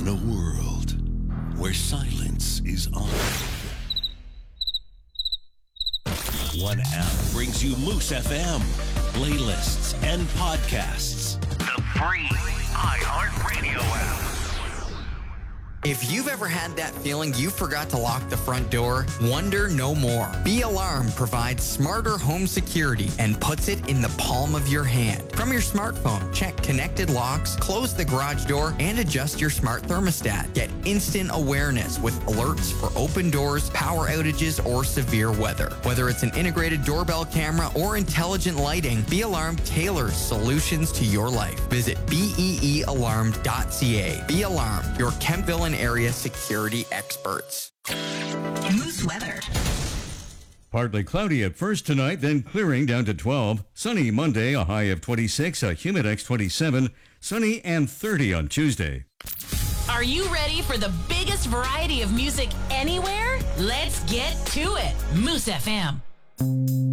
In a world where silence is honored, one app brings you Moose FM, playlists, and podcasts. The free iHeartRadio app. If you've ever had that feeling you forgot to lock the front door, wonder no more. Be Alarm provides smarter home security and puts it in the palm of your hand. From your smartphone, check connected locks, close the garage door, and adjust your smart thermostat. Get instant awareness with alerts for open doors, power outages, or severe weather. Whether it's an integrated doorbell camera or intelligent lighting, Be Alarm tailors solutions to your life. Visit beealarmed.ca. Be Alarm, your Kempville and area security experts. Moose weather. Partly cloudy at first tonight, then clearing down to 12. Sunny Monday, a high of 26, a Humidex 27. Sunny and 30 on Tuesday. Are you ready for the biggest variety of music anywhere? Let's get to it. Moose FM.